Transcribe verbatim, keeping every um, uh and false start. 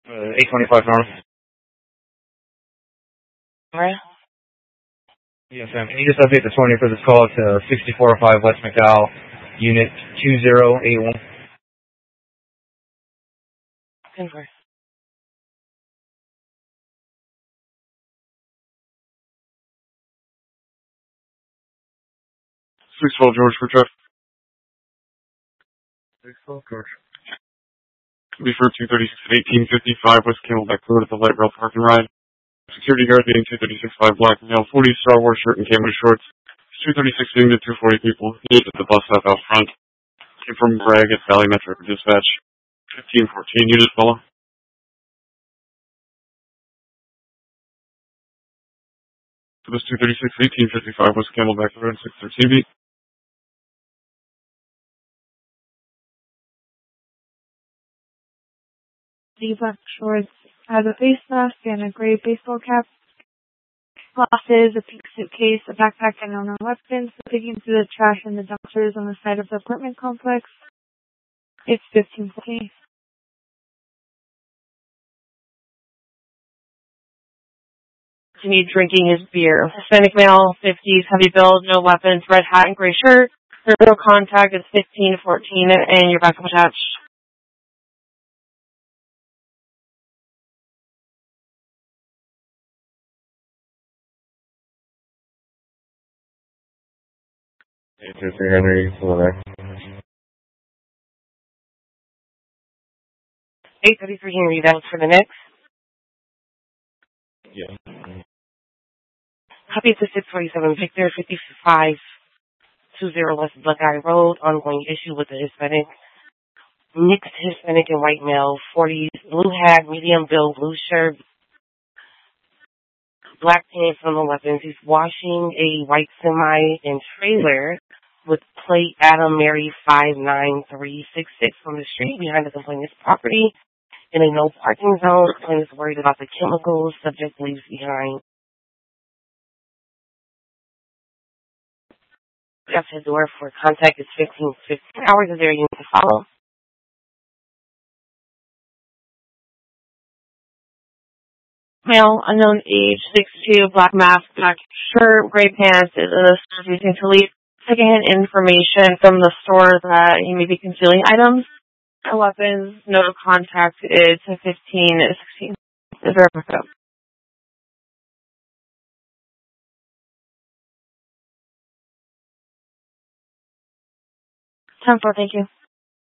Uh, eight twenty-five North. Right. Yes, ma'am. Can you just update the twenty for this call to sixty-four oh five West McDowell, Unit two zero eight one? Confirm. six twelve George for Jeff. six twelve George. Be for two thirty-six eighteen fifty-five West Camelback Road at the light rail park and ride. Security guard being two thirty-six five black male, forty Star Wars shirt and camo shorts. two thirty-six being to two forty people. He is at the bus stop out front. Came from Bragg at Valley Metro Dispatch. fifteen fourteen unit follow. For this two thirty-six eighteen fifty-five West Camelback Road, six thirteen beat. The black shorts has a face mask and a gray baseball cap, glasses, a pink suitcase, a backpack, and no weapons, digging through the trash and the dumpsters on the side of the apartment complex. It's fifteen fourteen. Continued drinking his beer. Hispanic male, fifties, heavy build, no weapons, red hat and gray shirt. There's no contact. It's fifteen fourteen, and your backup attached. eight two three Henry, still there. eight thirty-three Henry, that was for the next. Yeah. Copy to six forty-seven Victor, fifty-five twenty West Buckeye Road. Ongoing issue with the Hispanic. Mixed Hispanic and white male, forties, blue hat, medium build, blue shirt, black pants on the weapons. He's washing a white semi and trailer with plate Adam Mary five nine three six six from the street behind the complainant's property in a no parking zone. The complainant is worried about the chemicals subject leaves behind. That's the door for contact is fifteen fifteen hours. Is there a unit to follow? Male, unknown age, six two, black mask, black shirt, gray pants, is using to leave secondhand information from the store that he may be concealing items. No weapons, no contact is fifteen sixteen. Is there a backup? ten four, thank you.